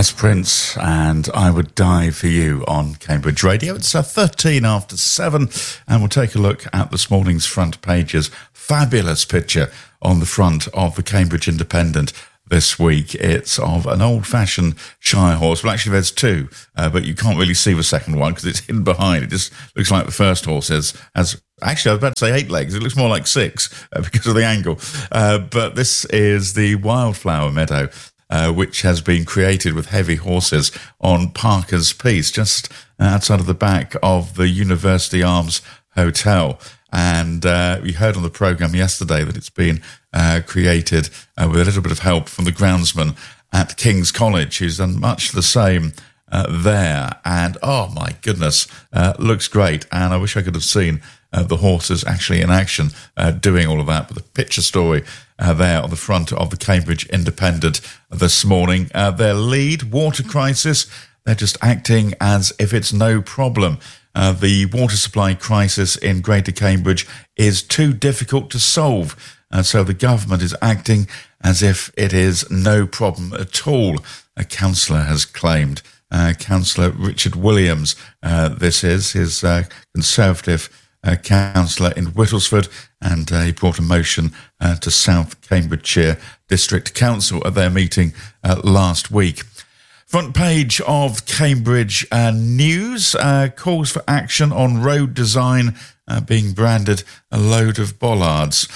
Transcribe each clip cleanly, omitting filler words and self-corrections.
That's Prince, and I Would Die For You on Cambridge Radio. It's 13 after 7, and we'll take a look at this morning's front pages. Fabulous picture on the front of the Cambridge Independent this week. It's of an old-fashioned Shire horse. Well, actually, there's two, but you can't really see the second one because it's hidden behind. It just looks like the first horse has actually, I was about to say 8 legs. It looks more like 6 because of the angle. But this is the Wildflower Meadow, which has been created with heavy horses on Parker's Piece, just outside of the back of the University Arms Hotel. And we heard on the programme yesterday that it's been created with a little bit of help from the groundsman at King's College, who's done much the same there. And, oh, my goodness, looks great. And I wish I could have seen the horses actually in action doing all of that. But the picture story there on the front of the Cambridge Independent this morning. Their lead, water crisis, they're just acting as if it's no problem. The water supply crisis in Greater Cambridge is too difficult to solve. So the government is acting as if it is no problem at all, a councillor has claimed. Councillor Richard Williams, this is his Conservative councillor in Whittlesford, and he brought a motion to South Cambridgeshire District Council at their meeting last week. Front page of Cambridge News, calls for action on road design being branded a load of bollards.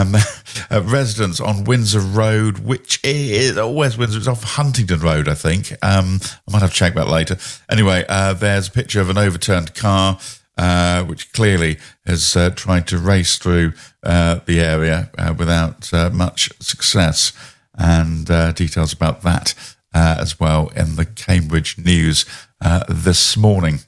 Residents on Windsor Road, which is, where's Windsor? It's off Huntingdon Road, I think. I might have to check that later. Anyway, there's a picture of an overturned car, which clearly has tried to race through the area without much success, and details about that as well in the Cambridge News this morning.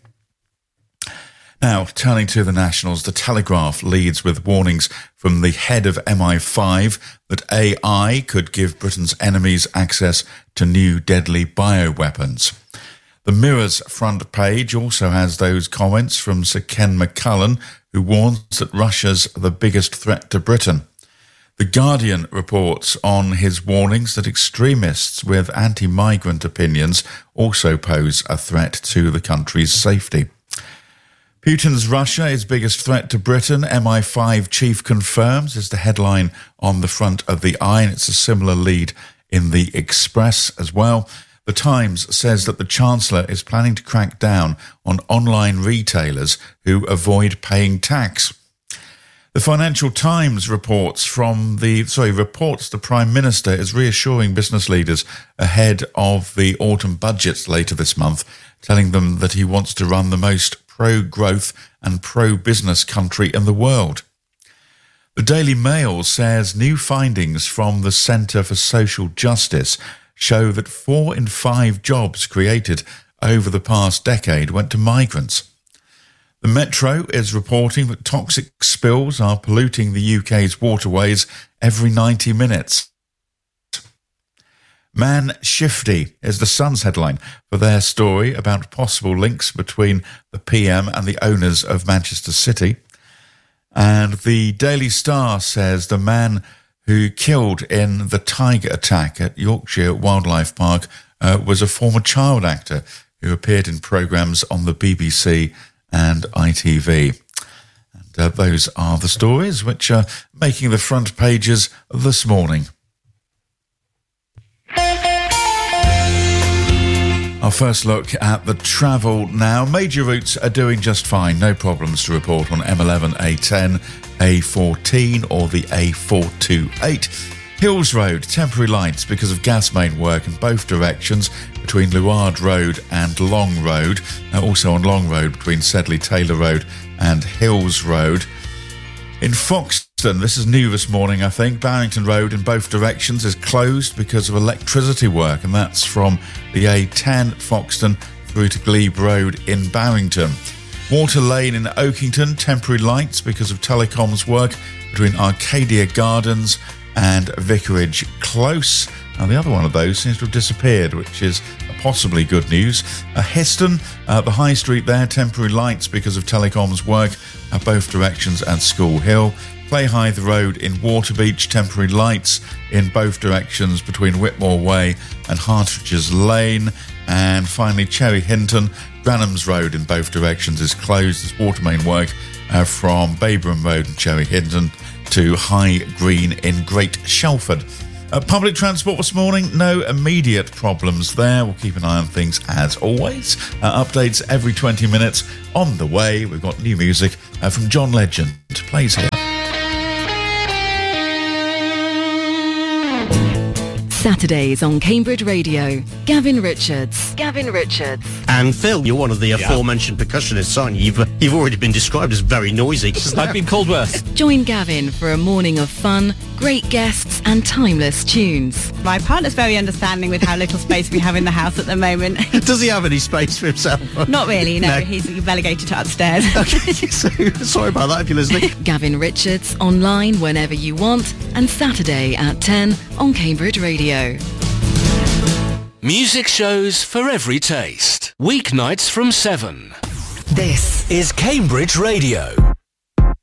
Now, turning to the Nationals, the Telegraph leads with warnings from the head of MI5 that AI could give Britain's enemies access to new deadly bioweapons. The Mirror's front page also has those comments from Sir Ken McCullen, who warns that Russia's the biggest threat to Britain. The Guardian reports on his warnings that extremists with anti-migrant opinions also pose a threat to the country's safety. Putin's Russia is biggest threat to Britain, MI5 chief confirms, is the headline on the front of the Eye, and it's a similar lead in the Express as well. The Times says that the Chancellor is planning to crack down on online retailers who avoid paying tax. The Financial Times reports the Prime Minister is reassuring business leaders ahead of the autumn budgets later this month, telling them that he wants to run the most pro-growth and pro-business country in the world. The Daily Mail says new findings from the Centre for Social Justice show that 4 in 5 jobs created over the past decade went to migrants. The Metro is reporting that toxic spills are polluting the UK's waterways every 90 minutes. Man Shifty is the Sun's headline for their story about possible links between the PM and the owners of Manchester City. And the Daily Star says the man who killed in the tiger attack at Yorkshire Wildlife Park was a former child actor who appeared in programmes on the BBC and ITV. And those are the stories which are making the front pages this morning. Our first look at the travel now. Major routes are doing just fine. No problems to report on M11, A10, A14 or the A428. Hills Road, temporary lights because of gas main work in both directions between Luard Road and Long Road. Also on Long Road between Sedley Taylor Road and Hills Road. In Foxton, this is new this morning, I think, Barrington Road in both directions is closed because of electricity work, and that's from the A10 Foxton through to Glebe Road in Barrington. Water Lane in Oakington, temporary lights because of telecoms work between Arcadia Gardens and Vicarage Close. Now, the other one of those seems to have disappeared, which is possibly good news. Histon, the High Street there, temporary lights because of telecoms work both directions at School Hill. Play High the Road in Waterbeach, temporary lights in both directions between Whitmore Way and Hartridge's Lane. And finally, Cherry Hinton, Branham's Road in both directions is closed as water main work from Baberham Road and Cherry Hinton to High Green in Great Shelford. Public transport this morning, no immediate problems there. We'll keep an eye on things as always. Updates every 20 minutes. On the way, we've got new music from John Legend. Plays here. Saturdays on Cambridge Radio. Gavin Richards. And Phil, you're one of the aforementioned percussionists, aren't you? You've already been described as very noisy. I've been called worse. Join Gavin for a morning of fun, great guests and timeless tunes. My partner's very understanding with how little space we have in the house at the moment. Does he have any space for himself? Not really, no. No. He's relegated to upstairs. Okay, so sorry about that if you're listening. Gavin Richards online whenever you want and Saturday at 10 on Cambridge Radio. Music shows for every taste. Weeknights from 7. This is Cambridge Radio.